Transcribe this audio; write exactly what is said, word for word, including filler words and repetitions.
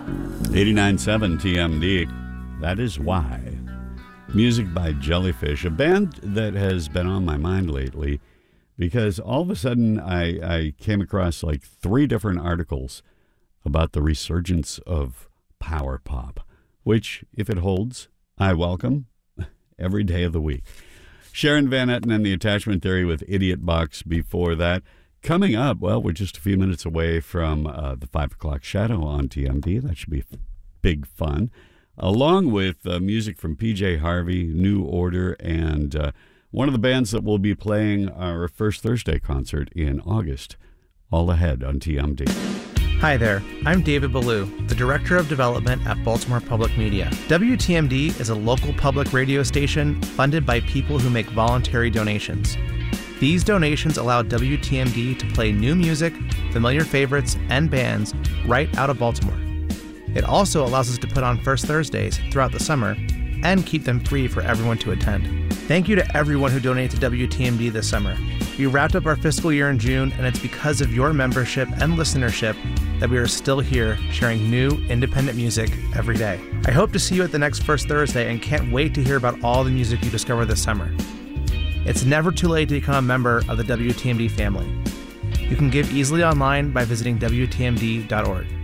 eighty-nine point seven T M D. That is why. Music by Jellyfish, a band that has been on my mind lately because all of a sudden I, I came across like three different articles about the resurgence of power pop, which, if it holds, I welcome every day of the week. Sharon Van Etten and the Attachment Theory with Idiot Box before that. Coming up, well, we're just a few minutes away from uh, the five o'clock Shadow on T M D. That should be f- big fun. Along with uh, music from P J Harvey, New Order, and uh, one of the bands that will be playing our First Thursday concert in August. All ahead on T M D. Hi there, I'm David Ballou, the Director of Development at Baltimore Public Media. W T M D is a local public radio station funded by people who make voluntary donations. These donations allow W T M D to play new music, familiar favorites, and bands right out of Baltimore. It also allows us to put on First Thursdays throughout the summer and keep them free for everyone to attend. Thank you to everyone who donated to W T M D this summer. We wrapped up our fiscal year in June, and it's because of your membership and listenership that we are still here sharing new, independent music every day. I hope to see you at the next First Thursday and can't wait to hear about all the music you discover this summer. It's never too late to become a member of the W T M D family. You can give easily online by visiting W T M D dot org.